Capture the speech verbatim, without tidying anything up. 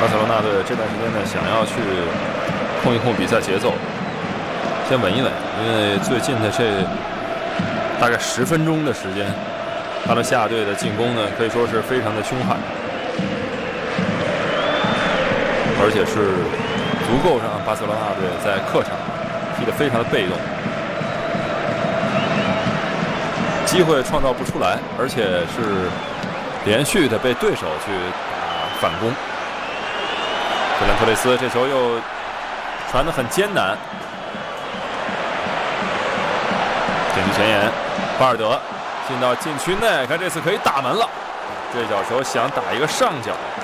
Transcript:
巴塞罗那队这段时间呢，想要去控一控比赛节奏，先稳一稳，因为最近的这大概十分钟的时间，巴伦西亚队的进攻呢可以说是非常的凶悍，而且是足够让巴塞罗那队在客场踢得非常的被动，机会创造不出来，而且是连续的被对手去打反攻。费兰托雷斯这球又传得很艰难，禁区前沿，巴尔德进到禁区内，看这次可以打门了。这脚球想打一个上角，